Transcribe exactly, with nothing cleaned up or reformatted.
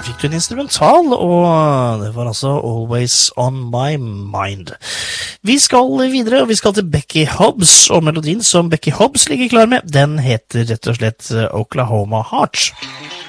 fikk du en instrumental, og det var altså Always On My Mind. Vi skal videre, og vi skal til Becky Hobbs, og melodien som Becky Hobbs ligger klar med, den heter rett og slett Oklahoma Heart.